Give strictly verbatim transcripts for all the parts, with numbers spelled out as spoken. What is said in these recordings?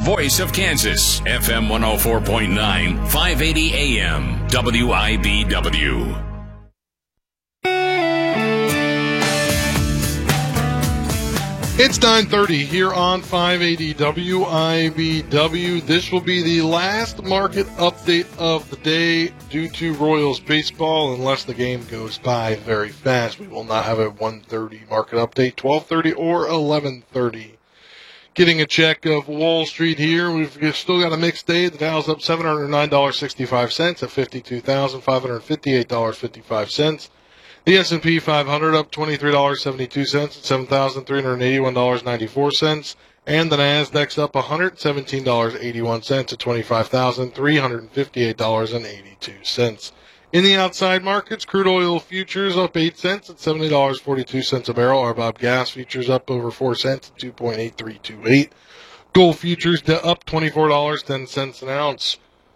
voice of Kansas, F M one oh four point nine, five eighty A M, W I B W. It's nine thirty here on five eighty W I B W. This will be the last market update of the day due to Royals baseball. Unless the game goes by very fast, we will not have a one thirty market update, twelve thirty or eleven thirty. Getting a check of Wall Street here. We've still got a mixed day. The Dow's up seven hundred nine dollars and sixty-five cents at fifty-two thousand five hundred fifty-eight dollars and fifty-five cents. The S and P five hundred up twenty-three dollars and seventy-two cents at seven thousand three hundred eighty-one dollars and ninety-four cents. And the Nasdaq's up one hundred seventeen dollars and eighty-one cents at twenty-five thousand three hundred fifty-eight dollars and eighty-two cents. In the outside markets, crude oil futures up eight cents at seventy dollars and forty-two cents a barrel. R B O B gas futures up over four cents at two point eight three two eight. Gold futures up twenty-four dollars and ten cents an ounce.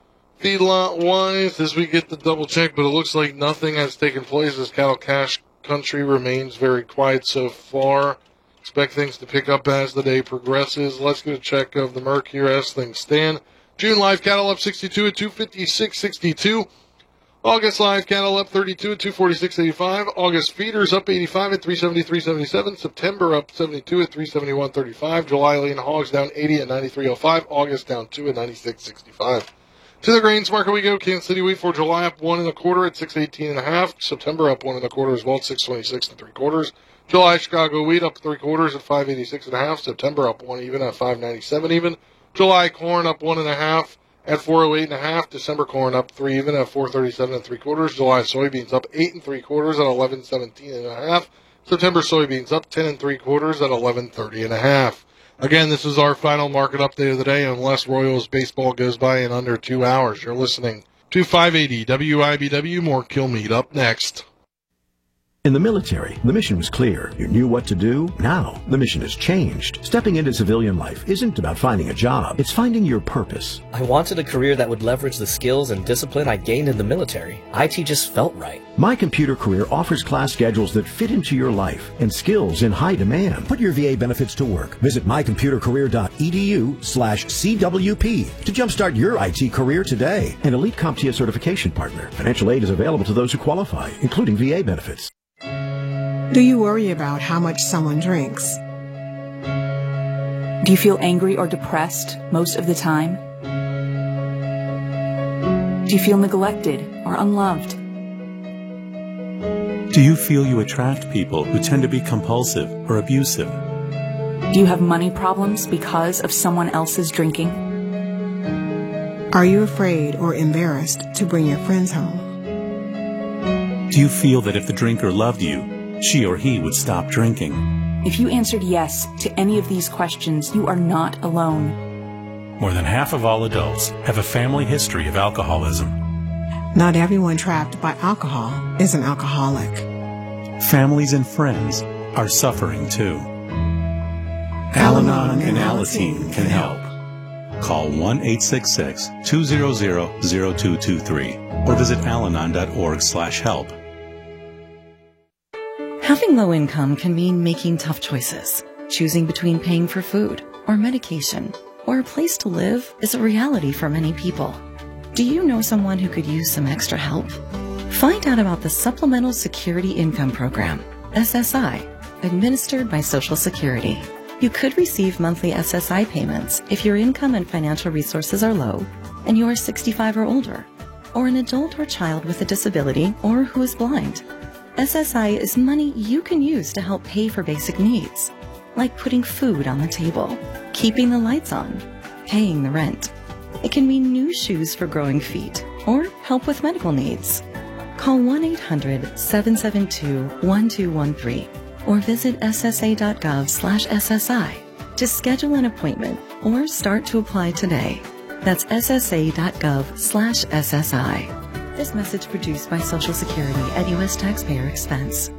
Feedlot-wise, as we get the double check, but it looks like nothing has taken place as cattle cash country remains very quiet so far. Expect things to pick up as the day progresses. Let's get a check of the Merc here as things stand. June live cattle up sixty-two at two fifty-six sixty-two. August live cattle up thirty-two at two forty-six eighty-five. August feeders up eighty-five at three seventy-three seventy-seven. September up seventy-two at three seventy-one thirty-five. July lean hogs down eighty at ninety-three oh five. August down two at ninety-six sixty-five. To the grains market we go. Kansas City wheat for July up one and a quarter at six eighteen and a half. September up one and a quarter as well at six twenty-six and three quarters. July Chicago wheat up three quarters at five eighty-six and a half. September up one even at five ninety-seven even. July corn up one and a half at four oh eight and a half. December corn up three even at four thirty-seven and three quarters. July soybeans up eight and three quarters at eleven seventeen and a half. September soybeans up ten and three quarters at eleven thirty and a half. Again, this is our final market update of the day, unless Royals baseball goes by in under two hours. You're listening to five eighty W I B W. More Kill Meat up next. In the military, the mission was clear. You knew what to do. Now, the mission has changed. Stepping into civilian life isn't about finding a job. It's finding your purpose. I wanted a career that would leverage the skills and discipline I gained in the military. I T just felt right. My Computer Career offers class schedules that fit into your life and skills in high demand. Put your V A benefits to work. Visit mycomputercareer.edu slash CWP to jumpstart your I T career today. An Elite CompTIA certification partner. Financial aid is available to those who qualify, including V A benefits. Do you worry about how much someone drinks? Do you feel angry or depressed most of the time? Do you feel neglected or unloved? Do you feel you attract people who tend to be compulsive or abusive? Do you have money problems because of someone else's drinking? Are you afraid or embarrassed to bring your friends home? Do you feel that if the drinker loved you, she or he would stop drinking? If you answered yes to any of these questions, you are not alone. More than half of all adults have a family history of alcoholism. Not everyone trapped by alcohol is an alcoholic. Families and friends are suffering too. Al-Anon and Alateen can help. Call one eight six six, two zero zero, zero two two three or visit alanon dot org slash help. Having low income can mean making tough choices. Choosing between paying for food or medication or a place to live is a reality for many people. Do you know someone who could use some extra help? Find out about the Supplemental Security Income Program, S S I, administered by Social Security. You could receive monthly S S I payments if your income and financial resources are low and you are sixty-five or older, or an adult or child with a disability or who is blind. S S I is money you can use to help pay for basic needs, like putting food on the table, keeping the lights on, paying the rent. It can mean new shoes for growing feet or help with medical needs. Call one eight hundred, seven seven two, one two one three or visit S S A dot gov slash S S I to schedule an appointment or start to apply today. That's S S A dot gov slash S S I. This message produced by Social Security at U S taxpayer expense.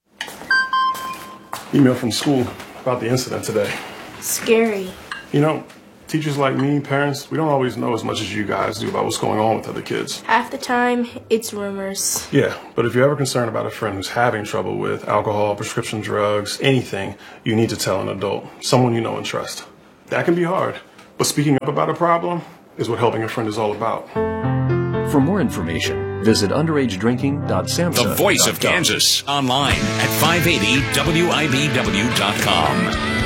Email from school about the incident today. Scary. You know, teachers like me, parents, we don't always know as much as you guys do about what's going on with other kids. Half the time, it's rumors. Yeah, but if you're ever concerned about a friend who's having trouble with alcohol, prescription drugs, anything, you need to tell an adult, someone you know and trust. That can be hard, But speaking up about a problem is what helping a friend is all about. For more information, visit underage drinking dot samhsa dot gov. The Voice of Kansas, online at five eighty W I B W dot com.